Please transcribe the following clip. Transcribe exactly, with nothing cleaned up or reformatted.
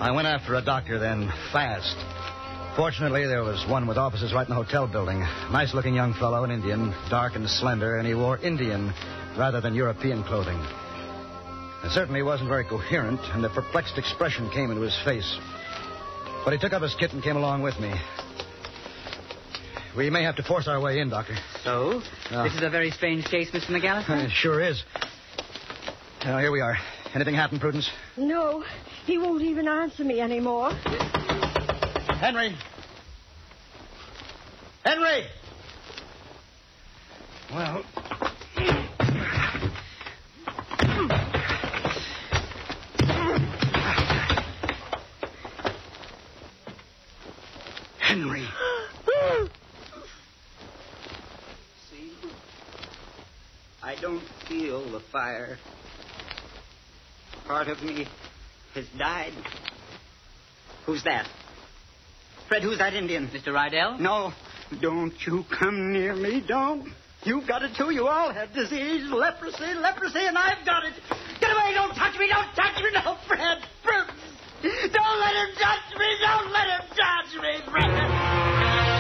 I went after a doctor then, fast. Fortunately, there was one with offices right in the hotel building. Nice-looking young fellow, an Indian, dark and slender, and he wore Indian rather than European clothing. It certainly wasn't very coherent, and a perplexed expression came into his face. But he took up his kit and came along with me. We may have to force our way in, Doctor. So? Uh, this is a very strange case, Mister McAllister? It sure is. Now, here we are. Anything happen, Prudence? No, he won't even answer me anymore. Henry! Henry! Well... Henry! See? I don't feel the fire. Part of me has died. Who's that? Fred, who's that Indian? Mister Rydell? No. Don't you come near me, don't. You've got it, too. You all have disease, leprosy, leprosy, and I've got it. Get away. Don't touch me. Don't touch me. No, Fred.